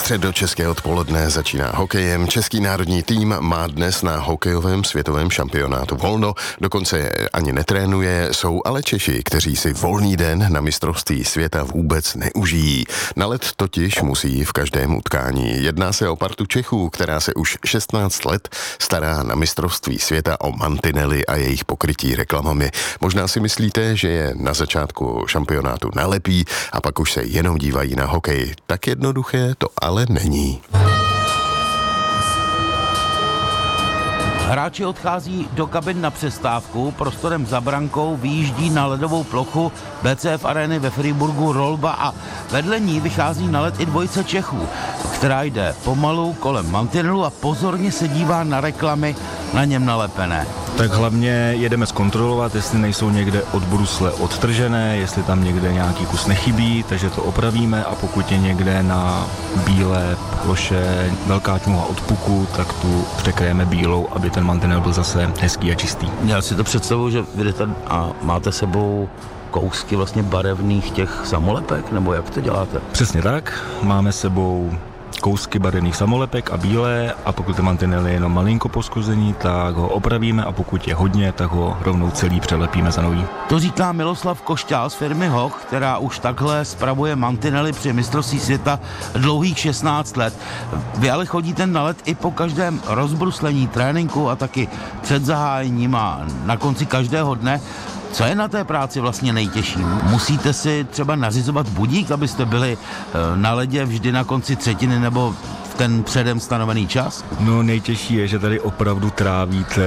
Středočeské odpoledne začíná hokejem. Český národní tým má dnes na hokejovém světovém šampionátu volno, dokonce ani netrénuje, jsou ale Češi, kteří si volný den na mistrovství světa vůbec neužijí. Na led totiž musí v každém utkání. Jedná se o partu Čechů, která se už 16 let stará na mistrovství světa o mantinely a jejich pokrytí reklamami. Možná si myslíte, že je na začátku šampionátu nalepí a pak už se jenom dívají na hokej. Tak jednoduché to ale není. Hráči odchází do kabin na přestávku, prostorem za brankou vyjíždí na ledovou plochu BCF Areny ve Freiburgu Rolba a vedle ní vychází na led i dvojice Čechů, která jde pomalu kolem mantinelu a pozorně se dívá na reklamy na něm nalepené. Tak hlavně jedeme zkontrolovat, jestli nejsou někde od brusle odtržené, jestli tam někde nějaký kus nechybí, takže to opravíme a pokud je někde na bílé ploše velká čmuha od puku, tak tu překryjeme bílou, aby ten mantinel byl zase hezký a čistý. Já si to představuji, že vy jdete a máte sebou kousky vlastně barevných těch samolepek, nebo jak to děláte? Přesně tak, máme sebou kousky barevných samolepek a bílé a pokud ten mantinel je jenom malinko poškozený, tak ho opravíme a pokud je hodně, tak ho rovnou celý přelepíme za nový. To říká Miloslav Košťál z firmy Hoch, která už takhle spravuje mantinely při mistrovství světa dlouhých 16 let. Vy ale chodíte na led i po každém rozbruslení, tréninku a taky před zahájením a na konci každého dne. Co je na té práci vlastně nejtěžší? Musíte si třeba nařizovat budík, abyste byli na ledě vždy na konci třetiny nebo v ten předem stanovený čas? No nejtěžší je, že tady opravdu trávíte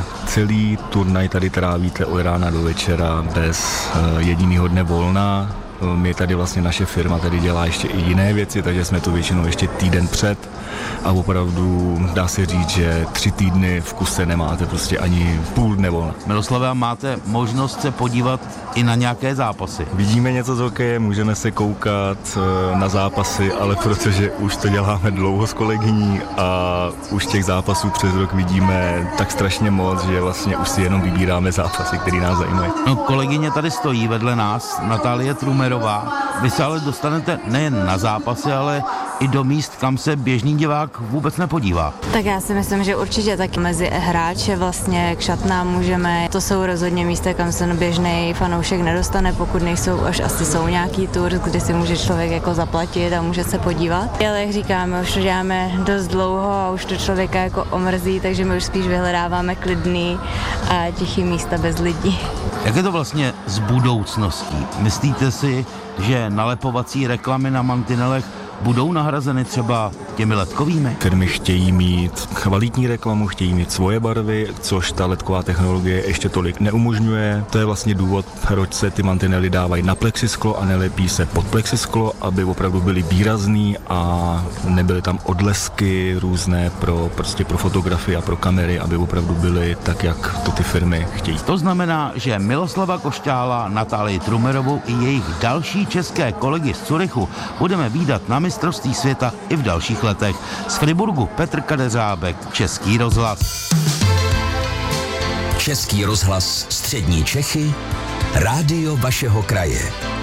celý turnaj, tady trávíte od rána do večera bez jedinýho dne volna. My tady vlastně naše firma tady dělá ještě i jiné věci, takže jsme tu většinou ještě týden před a opravdu dá se říct, že 3 týdny v kuse nemáte prostě ani půl dne volna. Miroslave, máte možnost se podívat i na nějaké zápasy? Vidíme něco z hokeje, můžeme se koukat na zápasy, ale protože už to děláme dlouho s kolegyní a už těch zápasů přes rok vidíme tak strašně moc, že vlastně už si jenom vybíráme zápasy, které nás zajímají. No, kolegyně tady stojí vedle nás, Natálie Trumerová. Vy se ale dostanete nejen na zápasy, ale i do míst, kam se běžný divák vůbec nepodívá. Tak já si myslím, že určitě taky mezi hráče vlastně k šatnám můžeme. To jsou rozhodně místa, kam se běžný fanoušek nedostane, pokud nejsou, až asi jsou nějaký tur, kdy si může člověk jako zaplatit a může se podívat. Ale jak říkáme, už to děláme dost dlouho a už to člověka jako omrzí, takže my už spíš vyhledáváme klidný a tichý místa bez lidí. Jak je to vlastně s budoucností? Myslíte si, že nalepovací reklamy na mantinelech budou nahrazeny třeba těmi ledkovými? Firmy chtějí mít kvalitní reklamu, chtějí mít svoje barvy, což ta ledková technologie ještě tolik neumožňuje. To je vlastně důvod, proč se ty mantinely dávají na plexisklo a nelepí se pod plexisklo, aby opravdu byly výrazný a nebyly tam odlesky různé pro fotografii a pro kamery, aby opravdu byly tak, jak to ty firmy chtějí. To znamená, že Miloslava Košťála, Natálii Trumerovou i jejich další české kolegy z Curychu budeme vídat na mistrovství světa i v dalších letech. Z Freiburgu Petr Kadeřábek, Český rozhlas. Český rozhlas Střední Čechy, rádio vašeho kraje.